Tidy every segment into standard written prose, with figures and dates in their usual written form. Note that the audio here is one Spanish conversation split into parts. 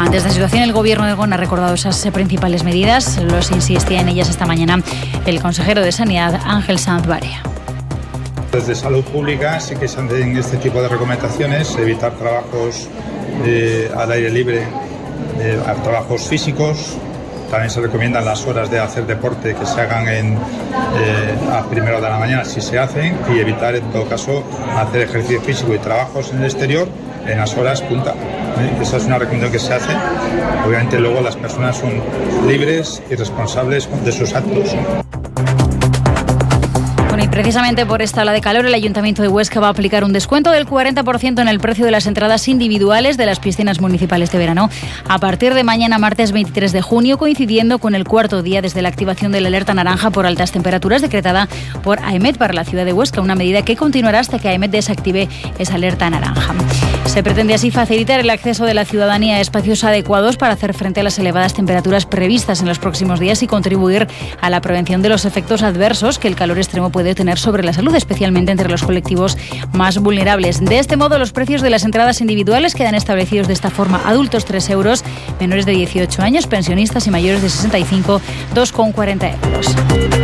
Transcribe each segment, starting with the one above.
Ante esta situación, el Gobierno de Aragón ha recordado esas principales medidas. Los insistía en ellas esta mañana el consejero de Sanidad, Ángel Sanz Barea. Desde Salud Pública sí que se hacen este tipo de recomendaciones, evitar trabajos al aire libre, trabajos físicos. También se recomiendan las horas de hacer deporte que se hagan a primera hora de la mañana si se hacen, y evitar en todo caso hacer ejercicio físico y trabajos en el exterior en las horas punta. Esa es una recomendación que se hace. Obviamente luego las personas son libres y responsables de sus actos. Y precisamente por esta ola de calor, el Ayuntamiento de Huesca va a aplicar un descuento del 40% en el precio de las entradas individuales de las piscinas municipales de verano a partir de mañana, martes 23 de junio, coincidiendo con el cuarto día desde la activación de la alerta naranja por altas temperaturas decretada por AEMET para la ciudad de Huesca, una medida que continuará hasta que AEMET desactive esa alerta naranja. Se pretende así facilitar el acceso de la ciudadanía a espacios adecuados para hacer frente a las elevadas temperaturas previstas en los próximos días y contribuir a la prevención de los efectos adversos que el calor extremo puede tener sobre la salud, especialmente entre los colectivos más vulnerables. De este modo, los precios de las entradas individuales quedan establecidos de esta forma: adultos 3 euros, menores de 18 años, pensionistas y mayores de 65, 2,40 euros.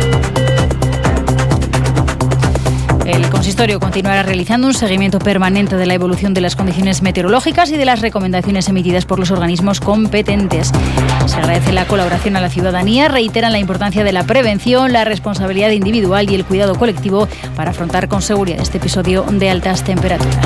El consistorio continuará realizando un seguimiento permanente de la evolución de las condiciones meteorológicas y de las recomendaciones emitidas por los organismos competentes. Se agradece la colaboración a la ciudadanía, reiteran la importancia de la prevención, la responsabilidad individual y el cuidado colectivo para afrontar con seguridad este episodio de altas temperaturas.